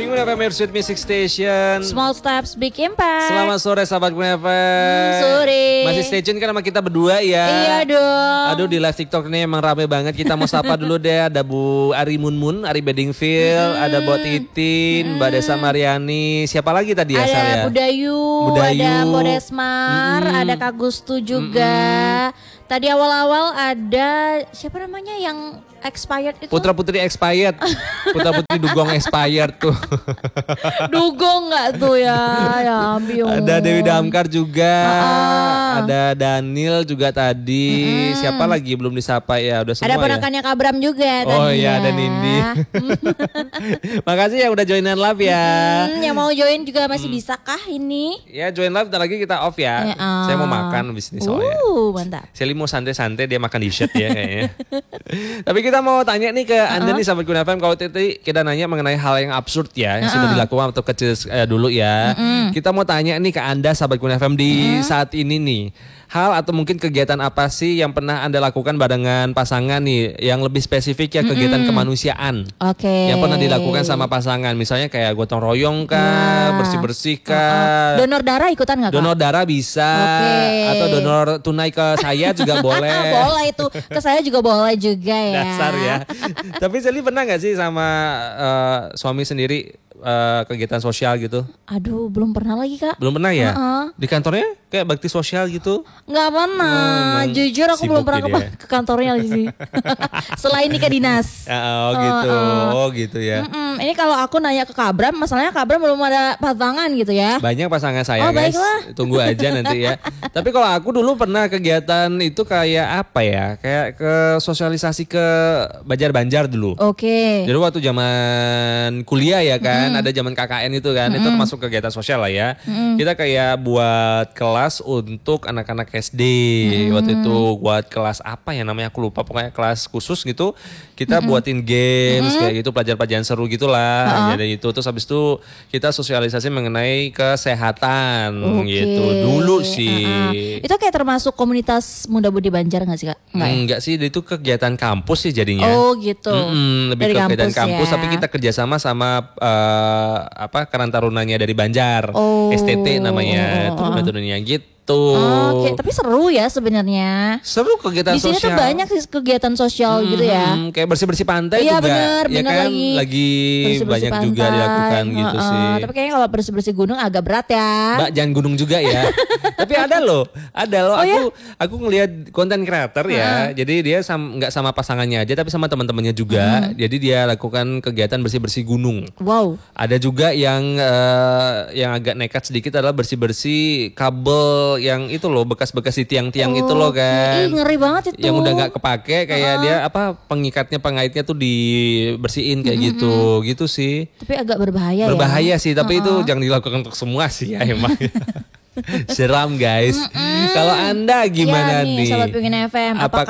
Pengguna FM Sweet Music Station. Small Steps Big Impact. Selamat sore sahabat Pengguna FM. Sore. Masih stay tune kan sama kita berdua ya. Iya dong. Aduh di live TikTok ini emang rame banget. Kita mau sapa dulu deh. Ada Bu Ari Munmun, Ari Bedingfield, ada Mbak Titin, Mbak Desa Mariani. Siapa lagi tadi ya? Ada Budayu, ada Mbak Desmar, ada Kak Gustu juga. Tadi awal-awal ada siapa namanya yang expired itu? Putra Putri expired. Putra Putri Dugong expired tuh. Dugong nggak tuh ya? Ya ambil. Ada Dewi Damkar juga. Ada Daniel juga tadi. Siapa lagi belum disapa ya? Udah semua. Ada ponakannya Kak Bram juga tadi. Oh iya, ada Nindi. Makasih yang udah joinan live ya. Yang mau join juga masih bisa kah ini? Ya join live, ntar lagi kita off ya. Saya mau makan abis ini soalnya. Mantap. Sally mau santai-santai, dia makan dessert ya kayaknya. Tapi kita mau tanya nih ke Anda nih sahabat Pengguna FM. Kalau tadi kita nanya mengenai hal yang absurd ya, yang sudah dilakukan atau kecil dulu ya. Kita mau tanya nih ke Anda sahabat Pengguna FM di saat ini nih. Hal atau mungkin kegiatan apa sih yang pernah Anda lakukan barengan pasangan nih? Yang lebih spesifik ya kegiatan kemanusiaan. Oke. Yang pernah dilakukan sama pasangan. Misalnya kayak gotong royong kah, bersih-bersih kah. Donor darah ikutan gak Kak? Donor darah bisa. Atau donor tunai ke saya juga boleh. Boleh itu. Ke saya juga boleh juga ya. Dasar ya. Tapi Sally pernah gak sih sama suami sendiri kegiatan sosial gitu? Aduh belum pernah lagi Kak. Belum pernah ya? Di kantornya kayak bakti sosial gitu? Nggak pernah. Jujur aku belum pernah ke kantornya sih. Selain ini ke dinas. Oh gitu ya. Ini kalau aku nanya ke Kak Bram, masalahnya Kak Bram belum ada pasangan gitu ya. Banyak pasangan saya guys. Baiklah. Tunggu aja nanti ya. Tapi kalau aku dulu pernah kegiatan itu kayak apa ya? Kayak ke sosialisasi ke Banjar dulu. Oke. Jadi waktu zaman kuliah ya kan, ada zaman KKN itu kan, itu termasuk kegiatan sosial lah ya. Kita kayak buat kelas untuk anak-anak SD. Waktu itu buat kelas apa ya namanya aku lupa, pokoknya kelas khusus gitu. Kita buatin games kayak gitu, pelajaran-pelajaran seru gitulah. Jadi itu terus habis itu kita sosialisasi mengenai kesehatan gitu. Dulu sih. Itu kayak termasuk komunitas Muda Budi Banjar gak sih Kak? Enggak sih, itu kegiatan kampus sih jadinya. Oh gitu. Lebih dari ke kegiatan kampus ya. tapi kita kerjasama sama Karang Tarunanya dari Banjar, STT namanya, Tarunanya gitu. Oke, tapi seru ya sebenarnya. Seru kegiatan sosial. Di sini tuh banyak sih kegiatan sosial gitu ya. Kayak bersih-bersih pantai juga. Bener, ya kan lagi bersih-bersih banyak pantai juga dilakukan gitu sih. Tapi kayaknya kalau bersih-bersih gunung agak berat ya. Mbak jangan gunung juga ya. Tapi ada loh. Aku ngelihat konten creator ya. Jadi dia nggak sama pasangannya aja tapi sama teman-temannya juga. Jadi dia lakukan kegiatan bersih-bersih gunung. Wow. Ada juga yang agak nekat sedikit adalah bersih-bersih kabel yang itu loh, bekas-bekas di tiang-tiang itu loh kan. Ngeri banget itu. Yang udah nggak kepake kayak dia pengaitnya tuh dibersihin kayak gitu sih. Tapi agak berbahaya ya. Berbahaya sih, tapi itu jangan dilakukan untuk semua sih ya emang. Seram guys. Kalau Anda gimana nih? Sobat Pengguna FM,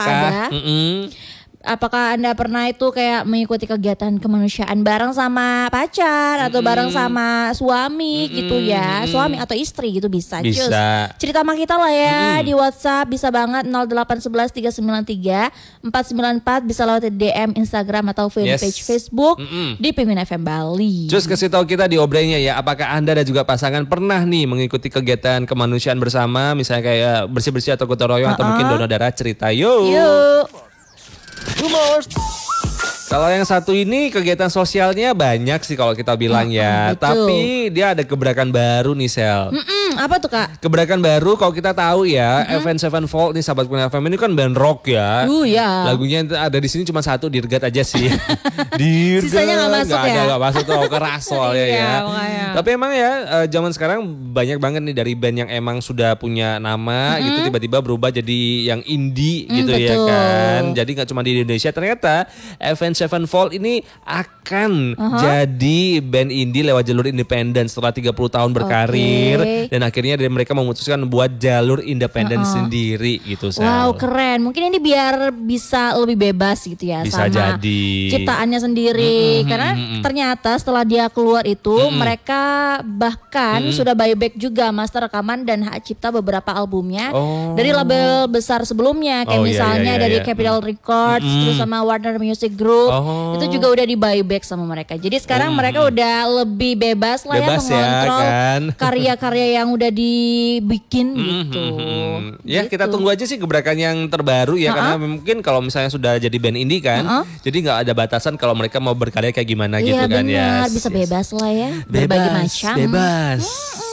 apakah Anda pernah itu kayak mengikuti kegiatan kemanusiaan bareng sama pacar atau bareng sama suami gitu ya, suami atau istri gitu bisa. Cerita sama kita lah ya di WhatsApp bisa banget 0811 393 494, bisa lewat DM Instagram atau fanpage Facebook di Pengguna FM Bali. Terus kasih tahu kita di obrolnya ya, apakah Anda dan juga pasangan pernah nih mengikuti kegiatan kemanusiaan bersama, misalnya kayak bersih-bersih atau gotong royong atau mungkin donor darah, cerita yuk. Kalau yang satu ini kegiatan sosialnya banyak sih kalau kita bilang ya. Tapi dia ada gebrakan baru nih Sel. Apa tuh Kak? Gebrakan baru kalau kita tahu ya, Avenged Sevenfold nih sahabat Pengguna FM ini kan band rock ya. Ya. Lagunya ada di sini cuma satu, Dirgat aja sih. Dirgat. Sisanya nggak masuk ya? Nggak masuk tuh, keras soalnya ya. Tapi emang ya zaman sekarang banyak banget nih dari band yang emang sudah punya nama gitu tiba-tiba berubah jadi yang indie gitu ya kan. Jadi nggak cuma di Indonesia, ternyata Avenged Sevenfold ini akan jadi band indie lewat jalur independen setelah 30 tahun berkarir dan akhirnya dari mereka memutuskan buat jalur independen sendiri gitu. Wow, keren. Mungkin ini biar bisa lebih bebas gitu ya bisa sama jadi ciptaannya sendiri. Karena ternyata setelah dia keluar itu mereka bahkan sudah buyback juga master rekaman dan hak cipta beberapa albumnya dari label besar sebelumnya kayak misalnya dari Capitol Records terus sama Warner Music Group. Itu juga udah di buyback sama mereka. Jadi sekarang mereka udah lebih bebas lah ya mengontrol karya-karya yang udah dibikin gitu. Ya gitu. kita tunggu aja sih gebrakan yang terbaru ya karena mungkin kalau misalnya sudah jadi band indie kan, jadi nggak ada batasan kalau mereka mau berkarya kayak gimana gitu kan ya. Iya benar, bisa bebas lah ya, berbagai macam. Bebas.